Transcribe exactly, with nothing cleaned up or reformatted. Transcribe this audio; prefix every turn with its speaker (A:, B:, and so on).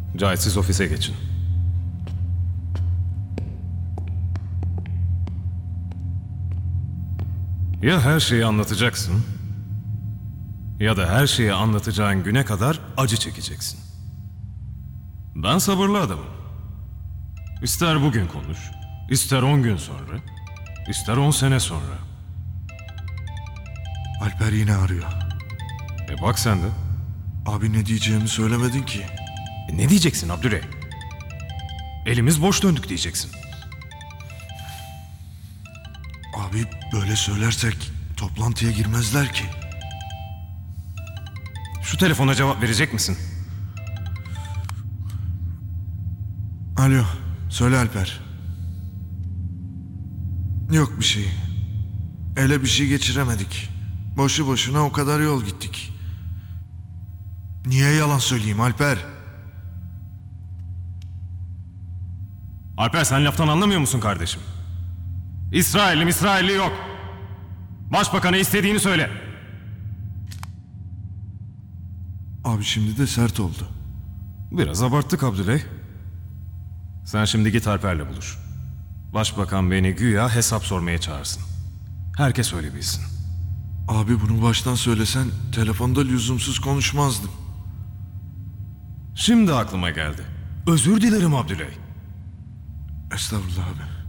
A: Cahit, siz ofise geçin. Ya her şeyi anlatacaksın, ya da her şeyi anlatacağın güne kadar acı çekeceksin. Ben sabırlı adamım. İster bugün konuş, ister on gün sonra, ister on sene sonra.
B: Alper yine arıyor.
A: E bak sen de.
B: Abi ne diyeceğimi söylemedin ki.
A: E ne diyeceksin Abdüley? Elimiz boş döndük diyeceksin.
B: Abi böyle söylersek toplantıya girmezler ki.
A: Şu telefona cevap verecek misin?
B: Alo, söyle Alper. Yok bir şey. Ele bir şey geçiremedik. Boşu boşuna o kadar yol gittik. Niye yalan söyleyeyim Alper?
A: Alper, sen laftan anlamıyor musun kardeşim? İsrailli İsrailli yok. Başbakan'a istediğini söyle.
B: Abi şimdi de sert oldu.
A: Biraz abarttık Abdüley. Sen şimdi git Alper'le buluş. Başbakan beni güya hesap sormaya çağırsın. Herkes öyle bilsin.
B: Abi bunu baştan söylesen telefonda lüzumsuz konuşmazdım.
A: Şimdi aklıma geldi. Özür dilerim Abdüley.
B: Estağfurullah abi.